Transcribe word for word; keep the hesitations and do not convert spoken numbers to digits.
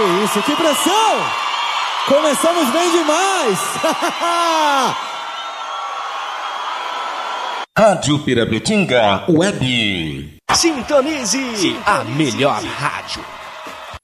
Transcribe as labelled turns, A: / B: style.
A: Que isso, que pressão! Começamos bem demais!
B: Rádio Pirapetinga Web.
C: Sintonize a melhor rádio.